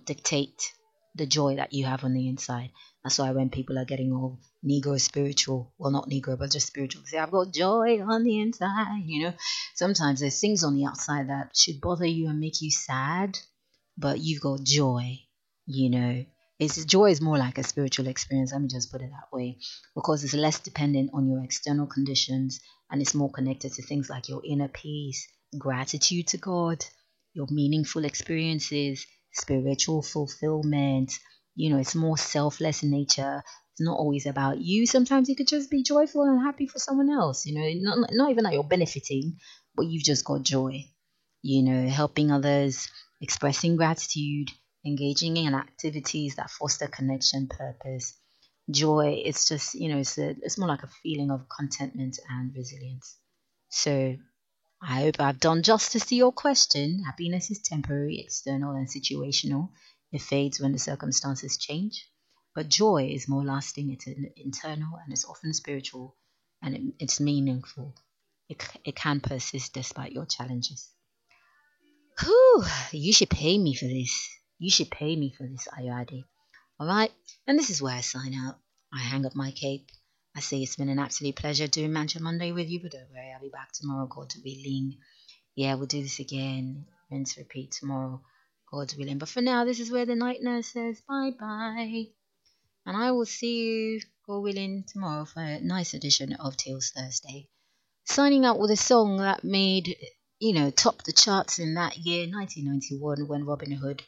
dictate the joy that you have on the inside. That's why when people are getting all Negro spiritual, well, not Negro, but just spiritual, say, I've got joy on the inside, Sometimes there's things on the outside that should bother you and make you sad, but you've got joy, you know. It's joy is more like a spiritual experience, let me just put it that way, because it's less dependent on your external conditions and it's more connected to things like your inner peace, gratitude to God, your meaningful experiences, spiritual fulfillment. It's more selfless in nature. It's not always about you. Sometimes you could just be joyful and happy for someone else, not even that you're benefiting, but you've just got joy, helping others, expressing gratitude, engaging in activities that foster connection, purpose. Joy, it's just, it's more like a feeling of contentment and resilience. So I hope I've done justice to your question. Happiness is temporary, external, and situational. It fades when the circumstances change. But joy is more lasting, it's internal, and it's often spiritual, and it's meaningful. It can persist despite your challenges. Whew, you should pay me for this. You should pay me for this, Ayade. Alright, and this is where I sign out. I hang up my cape. I say it's been an absolute pleasure doing Mantra Monday with you, but don't worry, I'll be back tomorrow, God willing. Yeah, we'll do this again. Rinse, repeat tomorrow, God willing. But for now, this is where the night nurse says bye-bye. And I will see you, God willing, tomorrow for a nice edition of Tales Thursday. Signing out with a song that made, top the charts in that year, 1991, when Robin Hood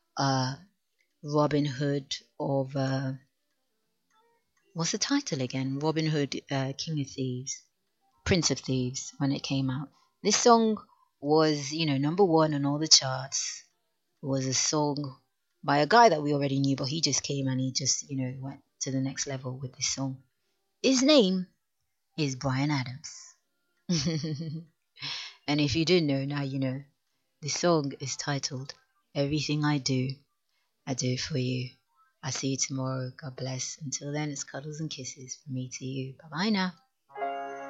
of... what's the title again? Robin Hood, King of Thieves, Prince of Thieves, when it came out. This song was, number one on all the charts. It was a song by a guy that we already knew, but he just came and he just, went to the next level with this song. His name is Bryan Adams. And if you didn't know, now you know. The song is titled Everything I Do for you. I'll see you tomorrow. God bless. Until then, it's cuddles and kisses from me to you. Bye-bye now.